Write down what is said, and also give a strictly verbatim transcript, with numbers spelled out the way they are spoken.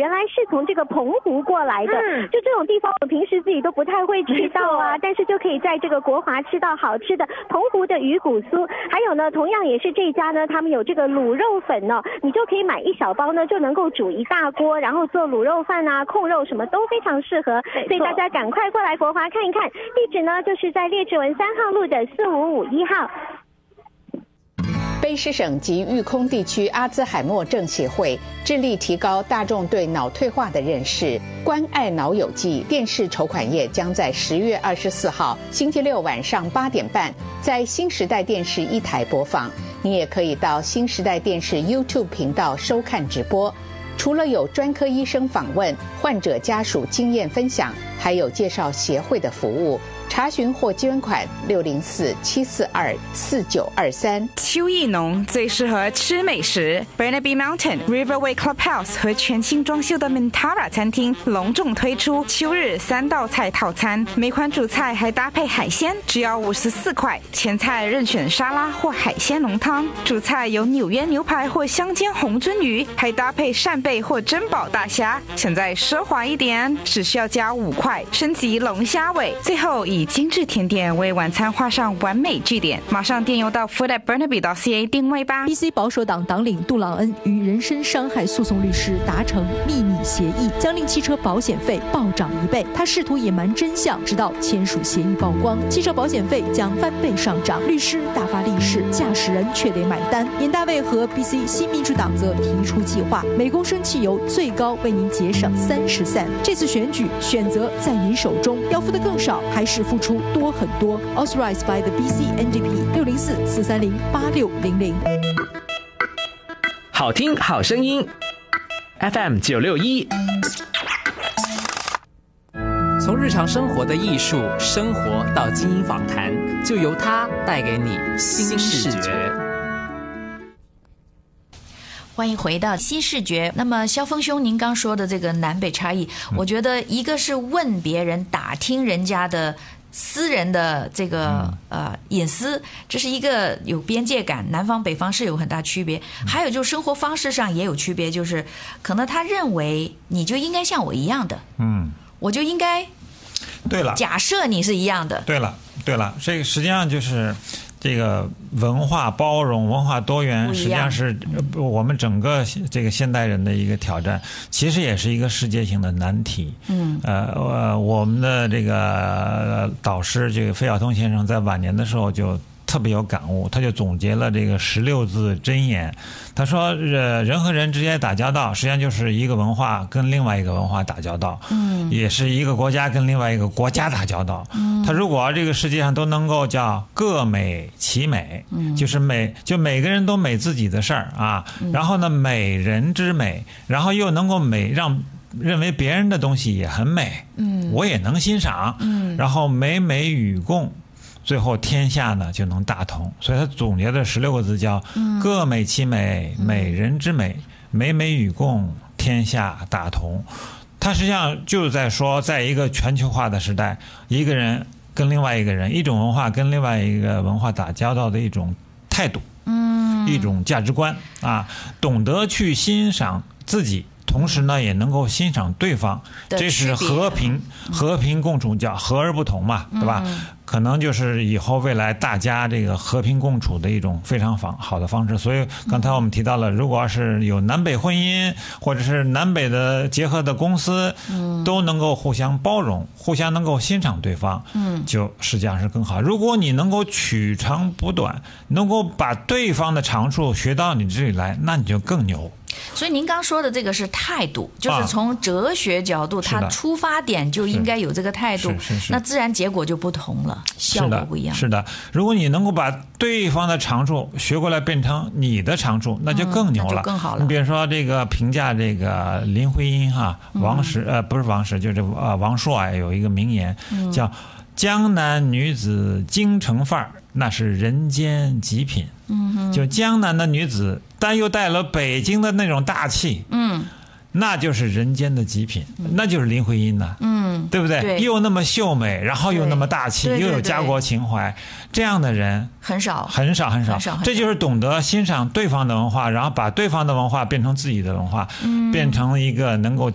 原来是从这个澎湖过来的。嗯，就这种地方我平时自己都不太会吃到啊，但是就可以在这个国华吃到好吃的澎湖的鱼骨酥。还有呢，同样也是这家呢，他们有这个卤肉粉呢，你就可以买一小包呢，就能够煮一大锅，然后做卤肉饭啊、控肉什么都非常适合。所以大家赶快过来国华看一看，地址呢就是在列治文三号路的四五五一号。 卑诗省及育空地区阿兹海默症协会致力提高大众对脑退化的认识。关爱脑友记电视筹款页将在十月二十四号星期六晚上八点半在新时代电视一台播放。你也可以到新时代电视 YouTube 频道收看直播。除了有专科医生访问、患者家属经验分享，还有介绍协会的服务。查询或捐款六零四七四二四九二三。 秋意浓，最适合吃美食。Burnaby Mountain Riverway Clubhouse 和全新装修的 Mintara 餐厅隆重推出秋日三道菜套餐，每款主菜还搭配海鲜，只要五十四块。前菜任选沙拉或海鲜浓汤，主菜有纽约牛排或香煎红鳟鱼，还搭配扇贝或珍宝大虾。想再奢华一点，只需要加五块，升级龙虾尾。最后以精致甜点为晚餐画上完美句点。马上电邮到 food at burnaby dot c a 定位吧。 B C 保守党党领杜朗恩与人身伤害诉讼律师达成秘密协议，将令汽车保险费暴涨一倍。他试图隐瞒真相，直到签署协议曝光，汽车保险费将翻倍上涨。律师大发利市，驾驶人却得买单。严大卫和 B C 新民主党则提出计划，每公升汽油最高为您节省三十 cent。这次选举选择在您手中，要付的更少，还是付出多很多。 Authorized by the B C N D P 六零四四三零八六零零。 好听好声音 F M 九六一。从日常生活的艺术生活到精英访谈，就由它带给你新视觉。 欢迎回到新视觉。那么萧峰兄，您刚说的这个南北差异，我觉得一个是问别人打听人家的私人的这个呃隐私，这是一个有边界感，南方北方是有很大区别。还有就是生活方式上也有区别，就是可能他认为你就应该像我一样的，嗯，我就应该， 对了， 假设你是一样的， 对了，对了，这个实际上就是这个文化包容、文化多元，实际上是我们整个这个现代人的一个挑战，其实也是一个世界性的难题。嗯，呃，我们的这个导师这个费孝通先生在晚年的时候就特别有感悟，他就总结了这个十六字真言。他说，呃，人和人之间打交道，实际上就是一个文化跟另外一个文化打交道，嗯，也是一个国家跟另外一个国家打交道。嗯，他如果这个世界上都能够叫各美其美，嗯，就是美，就每个人都美自己的事儿啊，嗯，然后呢，美人之美，然后又能够美让认为别人的东西也很美，嗯，我也能欣赏，嗯，然后美美与共。最后天下呢就能大同，所以他总结的十六个字叫各美其美，美人之美，美美与共，天下大同。他实际上就是在说，在一个全球化的时代，一个人跟另外一个人，一种文化跟另外一个文化打交道的一种态度，嗯，一种价值观啊，懂得去欣赏自己，同时呢也能够欣赏对方，这是和平和平共处，叫和而不同嘛，对吧？可能就是以后未来大家这个和平共处的一种非常好的方式。所以刚才我们提到了，如果要是有南北婚姻或者是南北的结合的公司，都能够互相包容，互相能够欣赏对方，就实际上是更好。如果你能够取长补短，能够把对方的长处学到你这里来，那你就更牛。 所以您刚说的这个是态度，就是从哲学角度，它出发点就应该有这个态度，那自然结果就不同了，效果不一样。 是的，如果你能够把对方的长处学过来变成你的长处，那就更牛了，嗯、那就更好了。 你比如说这个评价这个林徽因哈，王石、嗯、呃不是王石，就是呃王朔啊，有一个名言、嗯、叫江南女子京城范儿，那是人间极品。嗯，就江南的女子，但又带了北京的那种大气。嗯，那就是人间的极品，嗯、那就是林徽因呐。嗯，对不对？对，又那么秀美，然后又那么大气，又有家国情怀，这样的人很少， 很少，很少， 很少。 这就是懂得欣赏对方的文化，然后把对方的文化变成自己的文化，嗯、变成一个能够